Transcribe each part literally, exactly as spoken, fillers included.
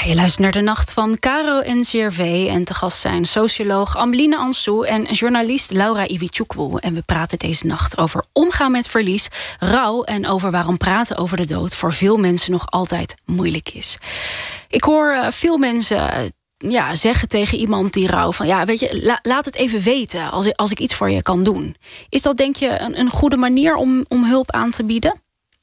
je luistert naar de Nacht van Caro en C R V. En te gast zijn socioloog Ameline Ansou en journalist Laura Iwitjoukwu. En we praten deze nacht over omgaan met verlies, rouw en over waarom praten over de dood voor veel mensen nog altijd moeilijk is. Ik hoor veel mensen ja, zeggen tegen iemand die rouw van ja, weet je, la, laat het even weten als ik, als ik iets voor je kan doen. Is dat denk je een, een goede manier om, om hulp aan te bieden?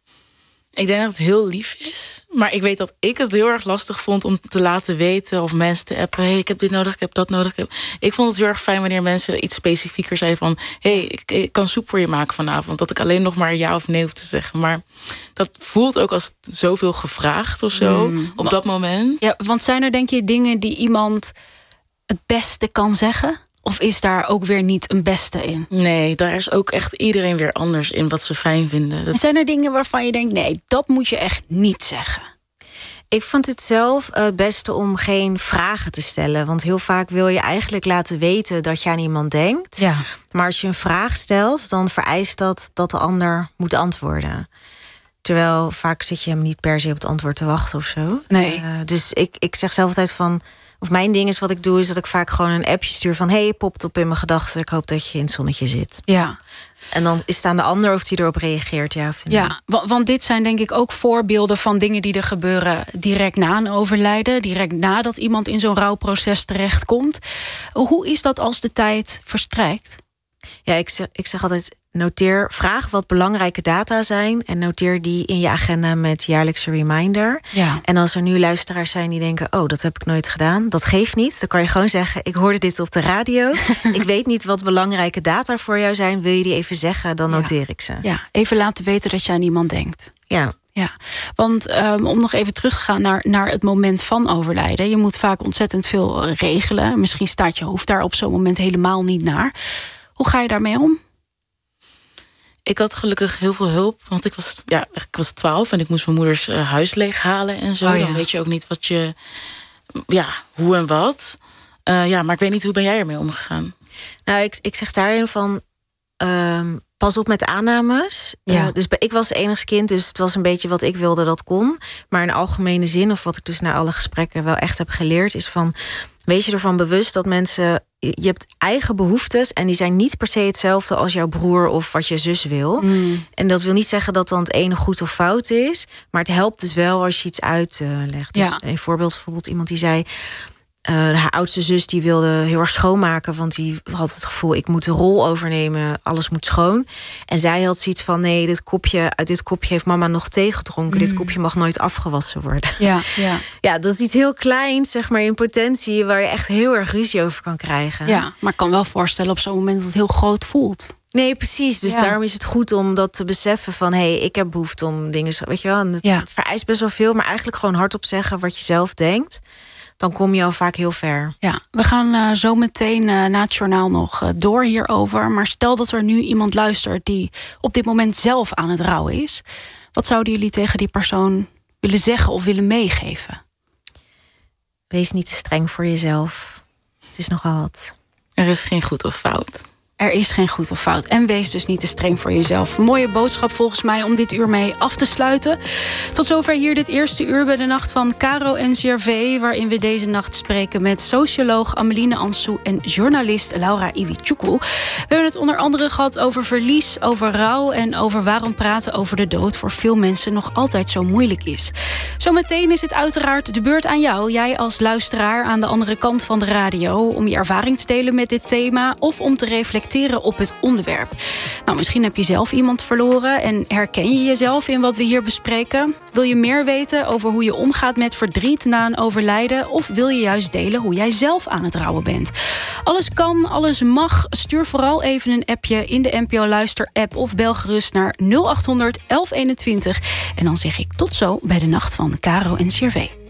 Ik denk dat het heel lief is. Maar ik weet dat ik het heel erg lastig vond om te laten weten of mensen te appen. Hey, ik heb dit nodig, ik heb dat nodig. Ik vond het heel erg fijn wanneer mensen iets specifieker zeiden van hey, ik, ik kan soep voor je maken vanavond. Dat ik alleen nog maar ja of nee hoef te zeggen. Maar dat voelt ook als zoveel gevraagd of zo mm. op dat moment. Ja, want zijn er denk je dingen die iemand het beste kan zeggen? Of is daar ook weer niet een beste in? Nee, daar is ook echt iedereen weer anders in wat ze fijn vinden. Dat... Zijn er dingen waarvan je denkt, nee, dat moet je echt niet zeggen? Ik vond het zelf het beste om geen vragen te stellen. Want heel vaak wil je eigenlijk laten weten dat je aan iemand denkt. Ja. Maar als je een vraag stelt, dan vereist dat dat de ander moet antwoorden. Terwijl vaak zit je hem niet per se op het antwoord te wachten of zo. Nee. Uh, dus ik, ik zeg zelf altijd van... Of mijn ding is wat ik doe, is dat ik vaak gewoon een appje stuur van hey, popt op in mijn gedachten. Ik hoop dat je in het zonnetje zit. Ja. En dan is het aan de ander of die erop reageert, ja of nee. Ja, want dit zijn denk ik ook voorbeelden van dingen die er gebeuren direct na een overlijden. Direct nadat iemand in zo'n rouwproces terechtkomt. Hoe is dat als de tijd verstrijkt? Ja, ik zeg, ik zeg altijd, noteer, vraag wat belangrijke data zijn en noteer die in je agenda met jaarlijkse reminder. Ja. En als er nu luisteraars zijn die denken, oh, dat heb ik nooit gedaan, dat geeft niet. Dan kan je gewoon zeggen, ik hoorde dit op de radio. Ik weet niet wat belangrijke data voor jou zijn. Wil je die even zeggen, dan noteer ja. ik ze. Ja, even laten weten dat je aan iemand denkt. Ja. Ja, want um, om nog even terug te gaan naar, naar het moment van overlijden. Je moet vaak ontzettend veel regelen. Misschien staat je hoofd daar op zo'n moment helemaal niet naar. Hoe ga je daarmee om? Ik had gelukkig heel veel hulp, want ik was, ja, ik was twaalf en ik moest mijn moeders uh, huis leeghalen en zo. Oh, ja. Dan weet je ook niet wat je, ja, hoe en wat. Uh, ja, maar ik weet niet, hoe ben jij ermee omgegaan? Nou, ik, ik zeg daarin van, um, pas op met aannames. Ja. Uh, dus ik was het enigste kind, dus het was een beetje wat ik wilde dat kon. Maar in algemene zin, of wat ik dus na alle gesprekken wel echt heb geleerd, is van, wees je ervan bewust dat mensen, je hebt eigen behoeftes en die zijn niet per se hetzelfde als jouw broer of wat je zus wil. Mm. En dat wil niet zeggen dat dan het ene goed of fout is, maar het helpt dus wel als je iets uitlegt. Dus ja. een voorbeeld, bijvoorbeeld iemand die zei, Uh, haar oudste zus die wilde heel erg schoonmaken, want die had het gevoel, ik moet de rol overnemen, alles moet schoon. En zij had zoiets van, nee, dit kopje, uit dit kopje heeft mama nog thee gedronken. Mm. Dit kopje mag nooit afgewassen worden. Ja, ja. Ja, dat is iets heel kleins, zeg maar, in potentie, waar je echt heel erg ruzie over kan krijgen. Ja, maar ik kan wel voorstellen op zo'n moment dat het heel groot voelt. Nee, precies. Dus ja. daarom is het goed om dat te beseffen van, hé, hey, ik heb behoefte om dingen, weet je wel. En het, ja. het vereist best wel veel, maar eigenlijk gewoon hardop zeggen wat je zelf denkt. Dan kom je al vaak heel ver. Ja, we gaan uh, zo meteen uh, na het journaal nog uh, door hierover. Maar stel dat er nu iemand luistert die op dit moment zelf aan het rouwen is. Wat zouden jullie tegen die persoon willen zeggen of willen meegeven? Wees niet te streng voor jezelf. Het is nogal wat. Er is geen goed of fout. Er is geen goed of fout. En wees dus niet te streng voor jezelf. Mooie boodschap volgens mij om dit uur mee af te sluiten. Tot zover hier dit eerste uur bij de Nacht van Caro en C R V... waarin we deze nacht spreken met socioloog Ameline Ansou en journalist Laura Iwitjoukwu. We hebben het onder andere gehad over verlies, over rouw... en over waarom praten over de dood voor veel mensen nog altijd zo moeilijk is. Zometeen is het uiteraard de beurt aan jou. Jij als luisteraar aan de andere kant van de radio... om je ervaring te delen met dit thema of om te reflecteren op het onderwerp. Nou, misschien heb je zelf iemand verloren en herken je jezelf in wat we hier bespreken. Wil je meer weten over hoe je omgaat met verdriet na een overlijden, of wil je juist delen hoe jij zelf aan het rouwen bent? Alles kan, alles mag. Stuur vooral even een appje in de N P O Luister app of bel gerust naar nul acht honderd elf eenentwintig. En dan zeg ik tot zo bij de Nacht van Caro en C R V.